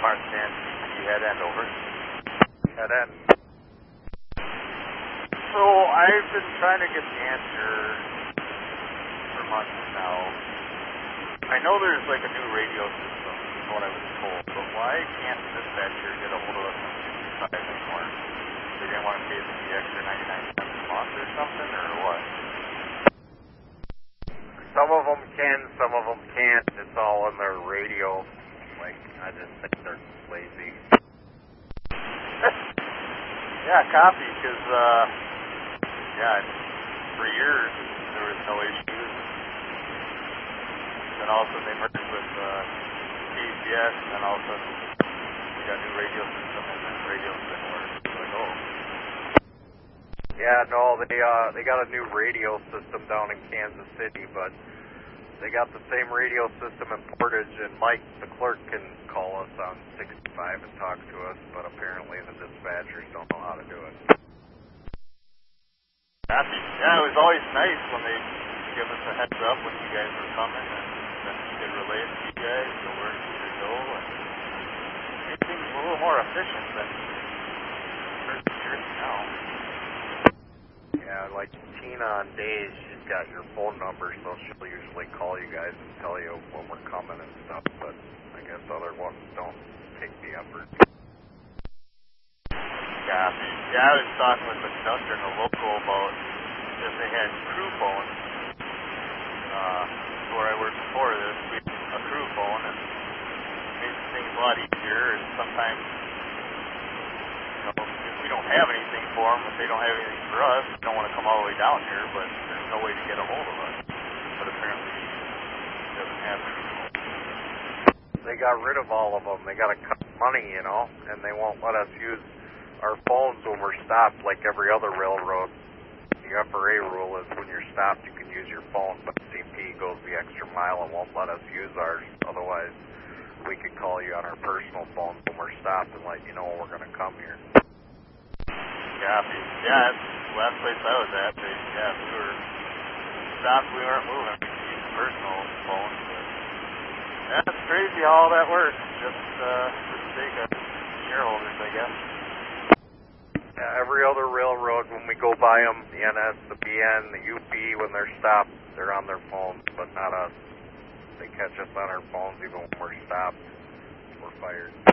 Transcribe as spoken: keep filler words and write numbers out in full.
Mark ten, you head end over. Head end. So I've been trying to get the answer for months now. I know there's like a new radio system, is what I was told, but why can't the dispatcher get a hold of us on sixty-five anymore? They didn't want to pay the extra ninety-nine cents a month or something, or what? Some of them can, some of them can't. It's all in their radio. Like, I just think they're lazy. Yeah, copy, because, uh, yeah, for years there was no issues. Then all of a sudden they merged with uh, K C S, and then all of a sudden we got a new radio system, and then radios didn't work. It's like, oh. Yeah, no, they uh, they got a new radio system down in Kansas City, but they got the same radio system in Portage, and Mike, the clerk, can call us on sixty-five and talk to us, but apparently the dispatchers don't know how to do it. Copy. Yeah, it was always nice when they give us a heads up when you guys were coming, and then we could relay it to you guys, so where you could go, and it seems a little more efficient than years now. Yeah, like Tina on days, she's got your phone number, so she'll usually call you guys and tell you when we're coming and stuff, but I guess other ones don't take the effort. Copy. Yeah, I was talking with the conductor in the local about if they had crew phones. Uh, where I worked before this, we had a crew phone, and it made things a lot easier, and sometimes, you know, if we don't have anything for them, if they don't have anything for us, we don't want to come all the way down here, but there's no way to get a hold of us. But apparently, it doesn't have crew phones. They got rid of all of them. They got to cut money, you know, and they won't let us use our phones when we're stopped like every other railroad. The F R A rule is when you're stopped, you can use your phone, but C P goes the extra mile and won't let us use ours. Otherwise, we could call you on our personal phones when we're stopped and let you know when we're going to come here. Copy. Yeah, that's the last place I was at. They, yeah, we were stopped, we weren't moving. We could use personal phones, but that's crazy how all that works. Just uh, for the sake of shareholders, I guess. Yeah, every other railroad, when we go by them, the N S, the B N, the U P, when they're stopped, they're on their phones, but not us. They catch us on our phones even when we're stopped. We're fired.